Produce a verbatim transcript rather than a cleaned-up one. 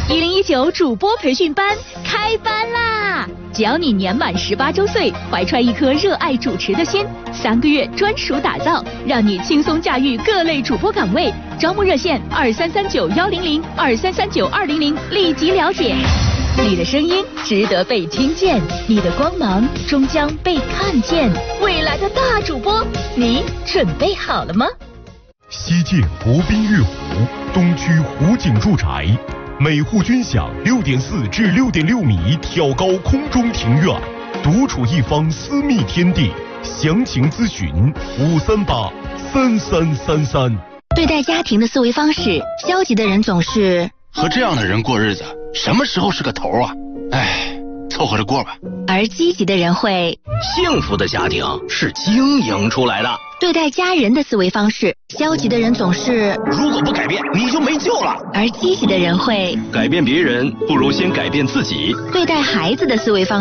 一零一九主播培训班开班啦！只要你年满十八周岁，怀揣一颗热爱主持的心，三个月专属打造，让你轻松驾驭各类主播岗位。招募热线二三三九幺零零二三三九二零零，立即了解。你的声音值得被听见，你的光芒终将被看见。未来的大主播，你准备好了吗？ 西建国宾悦湖东区湖景住宅，每户均享六点四至六点六米挑高空中庭院，独处一方私密天地。详情咨询五三八三三三三。 对待家庭的思维方式，消极的人总是和这样的人过日子，什么时候是个头啊？哎，凑合着过吧。 而积极的人会， 幸福的家庭是经营出来的。 对待家人的思维方式，消极的人总是如果不改变，你就没救了。 而积极的人会， 改变别人不如先改变自己。 对待孩子的思维方式